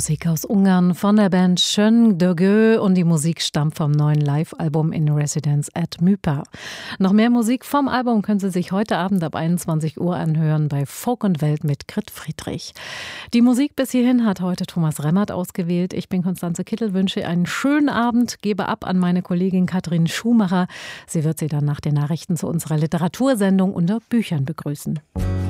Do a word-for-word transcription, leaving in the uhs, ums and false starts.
Musik aus Ungarn von der Band Schön Dögö und die Musik stammt vom neuen Live-Album In Residence at Mypa. Noch mehr Musik vom Album können Sie sich heute Abend ab einundzwanzig Uhr anhören bei Folk und Welt mit Grit Friedrich. Die Musik bis hierhin hat heute Thomas Remmert ausgewählt. Ich bin Konstanze Kittel, wünsche einen schönen Abend, gebe ab an meine Kollegin Katrin Schumacher. Sie wird Sie dann nach den Nachrichten zu unserer Literatursendung unter Büchern begrüßen.